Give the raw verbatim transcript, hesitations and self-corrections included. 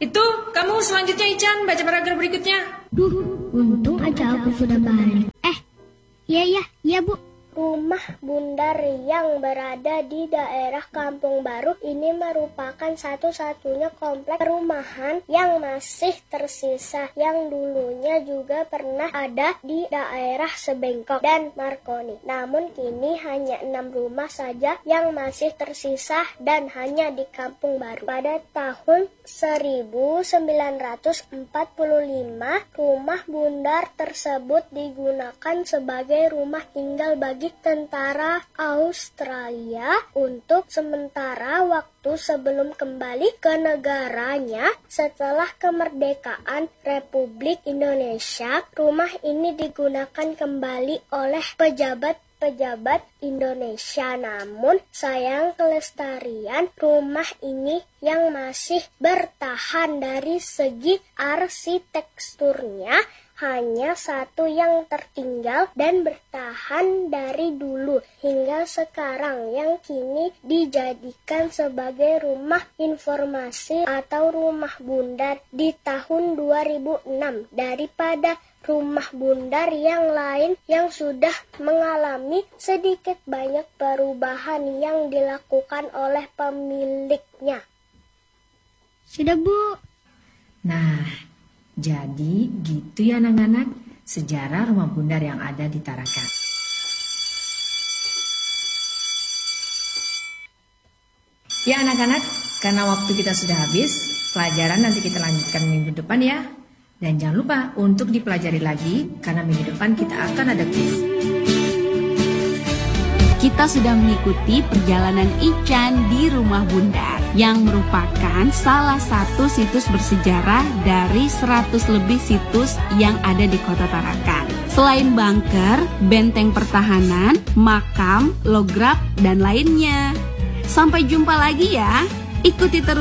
Itu, kamu selanjutnya Ican, baca paragraf berikutnya. Duh, untung aja aku sudah balik. Eh, iya iya, iya Bu. Rumah bundar yang berada di daerah Kampung Baru ini merupakan satu-satunya kompleks perumahan yang masih tersisa yang dulunya juga pernah ada di daerah Sebengkok dan Marconi. Namun kini hanya enam rumah saja yang masih tersisa dan hanya di Kampung Baru. Pada tahun seribu sembilan ratus empat puluh lima, rumah bundar tersebut digunakan sebagai rumah tinggal bagi tentara Australia untuk sementara waktu sebelum kembali ke negaranya setelah kemerdekaan Republik Indonesia. Rumah ini digunakan kembali oleh pejabat-pejabat Indonesia. Namun sayang kelestarian rumah ini yang masih bertahan dari segi arsitekturnya hanya satu yang tertinggal dan bertahan dari dulu hingga sekarang yang kini dijadikan sebagai rumah informasi atau rumah bundar di tahun dua ribu enam daripada rumah bundar yang lain yang sudah mengalami sedikit banyak perubahan yang dilakukan oleh pemiliknya. Sudah Bu. Nah, jadi gitu ya anak-anak sejarah rumah bundar yang ada di Tarakan. Ya anak-anak, karena waktu kita sudah habis, pelajaran nanti kita lanjutkan minggu depan ya. Dan jangan lupa untuk dipelajari lagi karena minggu depan kita akan ada quiz. Kita sudah mengikuti perjalanan Ican di Rumah Bundar yang merupakan salah satu situs bersejarah dari seratus lebih situs yang ada di Kota Tarakan. Selain bunker, benteng pertahanan, makam, lograp, dan lainnya. Sampai jumpa lagi ya. Ikuti terus